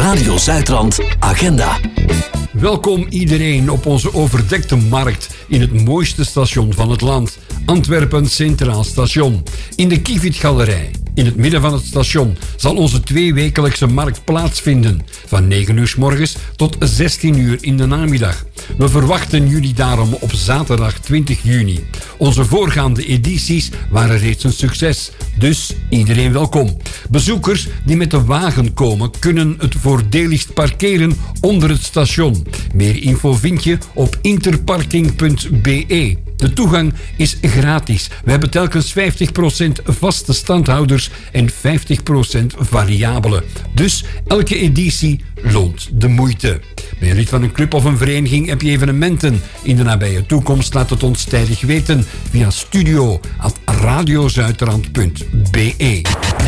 Radio Zuidrand Agenda. Welkom iedereen op onze overdekte markt in het mooiste station van het land. Antwerpen Centraal Station. In de Kievietgalerij, in het midden van het station, zal onze tweewekelijkse markt plaatsvinden. Van 9 uur 's morgens tot 16 uur in de namiddag. We verwachten jullie daarom op zaterdag 20 juni. Onze voorgaande edities waren reeds een succes, dus iedereen welkom. Bezoekers die met de wagen komen kunnen het voordeligst parkeren onder het station. Meer info vind je op interparking.be. De toegang is gratis. We hebben telkens 50% vaste standhouders en 50% variabele. Dus elke editie loont de moeite. Ben je lid van een club of een vereniging? Heb je evenementen in de nabije toekomst? Laat het ons tijdig weten via studio@radiozuidrand.be.